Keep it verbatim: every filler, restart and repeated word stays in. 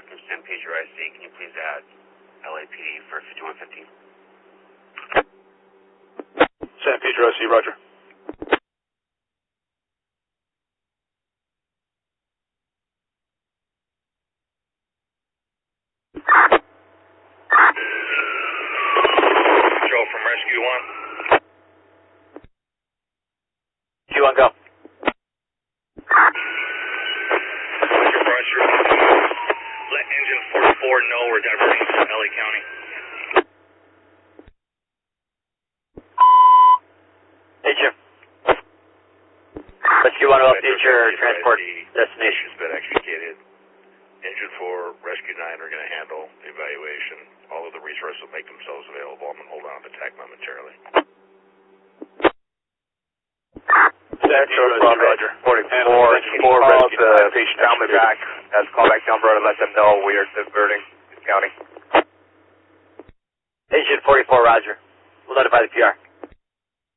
from San Pedro I C. Can you please add L A P D for fifty-one fifteen? San Pedro I C, roger. Joe from Rescue one. Q one, go. Roger, Roger. Let engine forty-four know we're diverting to L A County. Hey, Jim. Rescue one, update your transport destination. Has been extricated. Engine four, Rescue nine are going to handle the evaluation. All of the resources will make themselves available. I'm going to hold on to the tech momentarily. San Pedro, roger. forty-four, four call the patient down the back. As callback number to let them know we are diverting to the county. Agent forty-four, roger. We'll notify the P R.